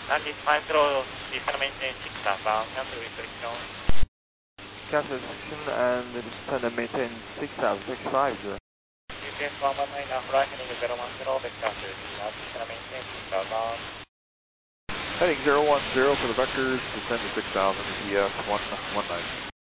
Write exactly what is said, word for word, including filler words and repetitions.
And this Maestro, descend maintain six thousand, cancel restriction. Cancel restriction and descend and maintain six thousand, six five zero. G P S one one nine, now flight heading zero one zero, vector thirty, now descend and maintain six thousand. Heading zero one zero for the vectors, descend to six thousand, E T F one one nine.